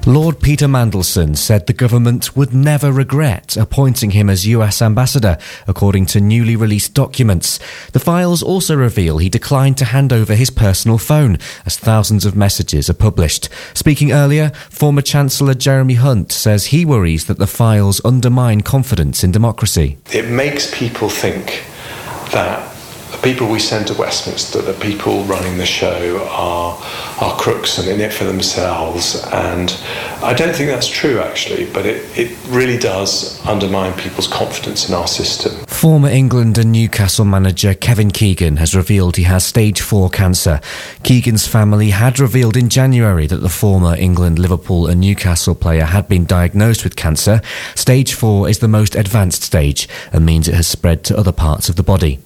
Lord Peter Mandelson said the government would never regret appointing him as US ambassador, according to newly released documents. The files also reveal he declined to hand over his personal phone, as thousands of messages are published. Speaking earlier, former Chancellor Jeremy Hunt says he worries that the files undermine confidence in democracy. It makes people think that the people we send to Westminster, the people running the show, are crooks and in it for themselves. And I don't think that's true, actually, but it really does undermine people's confidence in our system. Former England and Newcastle manager Kevin Keegan has revealed he has stage 4 cancer. Keegan's family had revealed in January that the former England, Liverpool and Newcastle player had been diagnosed with cancer. Stage 4 is the most advanced stage and means it has spread to other parts of the body.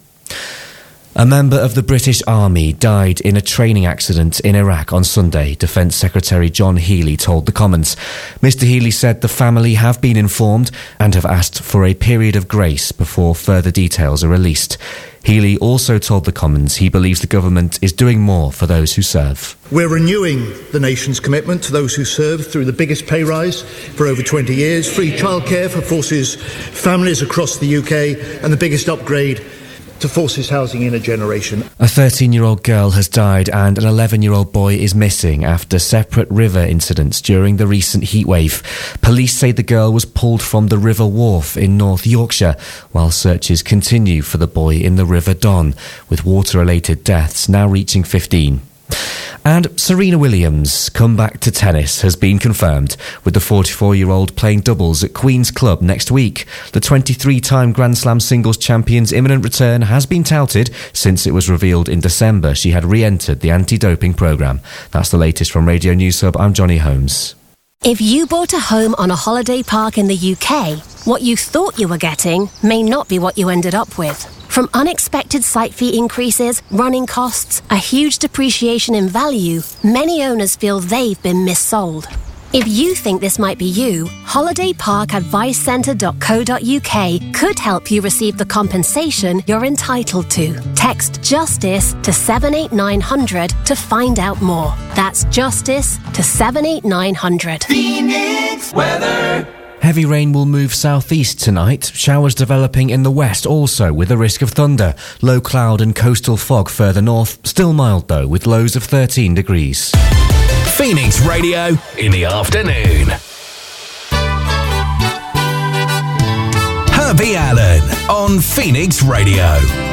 A member of the British Army died in a training accident in Iraq on Sunday, Defence Secretary John Healey told the Commons. Mr Healey said the family have been informed and have asked for a period of grace before further details are released. Healey also told the Commons he believes the government is doing more for those who serve. We're renewing the nation's commitment to those who serve through the biggest pay rise for over 20 years, free childcare for Forces families across the UK and the biggest upgrade to Forces housing in a generation. A 13-year-old girl has died and an 11-year-old boy is missing after separate river incidents during the recent heatwave. Police say the girl was pulled from the River Wharfe in North Yorkshire, while searches continue for the boy in the River Don, with water-related deaths now reaching 15. And Serena Williams' comeback to tennis has been confirmed, with the 44-year-old playing doubles at Queen's Club next week. The 23-time Grand Slam singles champion's imminent return has been touted since it was revealed in December she had re-entered the anti-doping programme. That's the latest from Radio News Hub. I'm Johnny Holmes. If you bought a home on a holiday park in the UK, what you thought you were getting may not be what you ended up with. From unexpected site fee increases, running costs, a huge depreciation in value, many owners feel they've been missold. If you think this might be you, holidayparkadvicecentre.co.uk could help you receive the compensation you're entitled to. Text JUSTICE to 78900 to find out more. That's JUSTICE to 78900. Phoenix weather. Heavy rain will move southeast tonight, showers developing in the west also with a risk of thunder. Low cloud and coastal fog further north, still mild though with lows of 13 degrees. Phoenix Radio in the afternoon. Herbie Allen on Phoenix Radio.